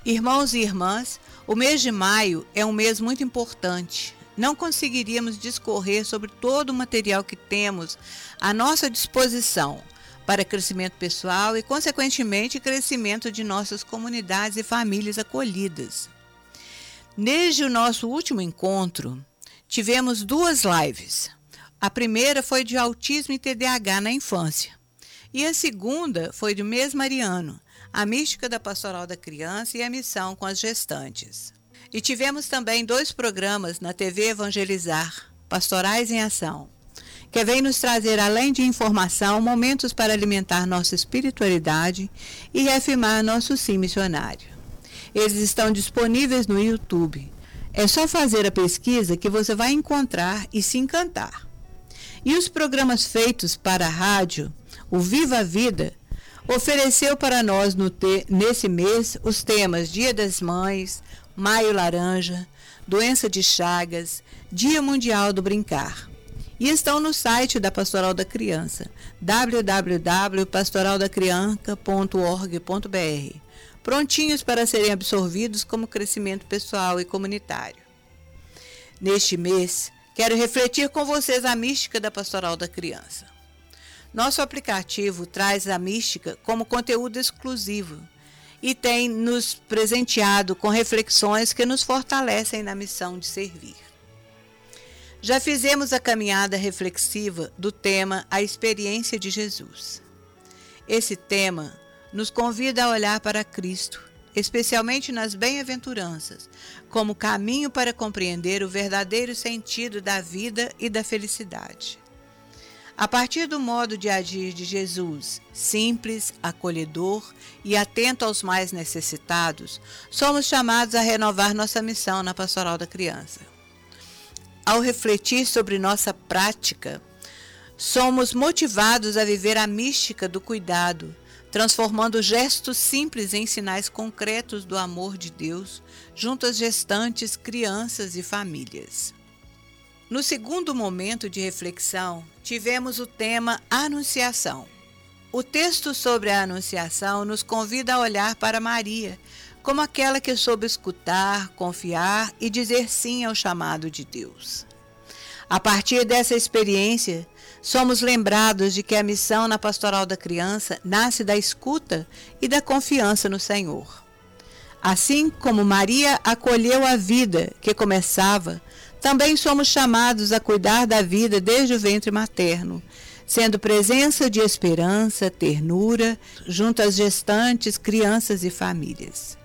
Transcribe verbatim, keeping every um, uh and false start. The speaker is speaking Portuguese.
Irmãos e irmãs, o mês de maio é um mês muito importante. Não conseguiríamos discorrer sobre todo o material que temos à nossa disposição para crescimento pessoal e, consequentemente, crescimento de nossas comunidades e famílias acolhidas. Desde o nosso último encontro, tivemos duas lives. A primeira foi de autismo e T D A H na infância. E a segunda foi do mês mariano, a mística da pastoral da criança e a missão com as gestantes. E tivemos também dois programas na T V Evangelizar, Pastorais em Ação, que vem nos trazer, além de informação, momentos para alimentar nossa espiritualidade e reafirmar nosso sim missionário. Eles estão disponíveis no YouTube. É só fazer a pesquisa que você vai encontrar e se encantar. E os programas feitos para a rádio, o Viva a Vida, ofereceu para nós no te- nesse mês os temas Dia das Mães, Maio Laranja, Doença de Chagas, Dia Mundial do Brincar. E estão no site da Pastoral da Criança, w w w ponto pastoral da criança ponto org ponto b r, prontinhos para serem absorvidos como crescimento pessoal e comunitário. Neste mês, quero refletir com vocês a mística da Pastoral da Criança. Nosso aplicativo traz a mística como conteúdo exclusivo e tem nos presenteado com reflexões que nos fortalecem na missão de servir. Já fizemos a caminhada reflexiva do tema A Experiência de Jesus. Esse tema nos convida a olhar para Cristo, especialmente nas bem-aventuranças, como caminho para compreender o verdadeiro sentido da vida e da felicidade. A partir do modo de agir de Jesus, simples, acolhedor e atento aos mais necessitados, somos chamados a renovar nossa missão na Pastoral da Criança. Ao refletir sobre nossa prática, somos motivados a viver a mística do cuidado, transformando gestos simples em sinais concretos do amor de Deus junto às gestantes, crianças e famílias. No segundo momento de reflexão, tivemos o tema Anunciação. O texto sobre a Anunciação nos convida a olhar para Maria como aquela que soube escutar, confiar e dizer sim ao chamado de Deus. A partir dessa experiência, somos lembrados de que a missão na Pastoral da Criança nasce da escuta e da confiança no Senhor. Assim como Maria acolheu a vida que começava, também somos chamados a cuidar da vida desde o ventre materno, sendo presença de esperança, ternura, junto às gestantes, crianças e famílias.